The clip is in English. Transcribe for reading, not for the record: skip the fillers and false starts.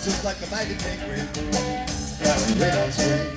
just like a mighty penguin, flying red on swing.